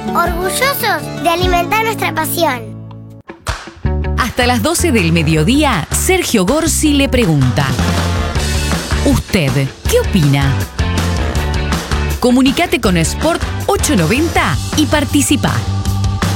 orgullosos de alimentar nuestra pasión. Hasta las 12 del mediodía, Sergio Gorsi le pregunta: ¿usted qué opina? Comunicate con Sport 890 y participa.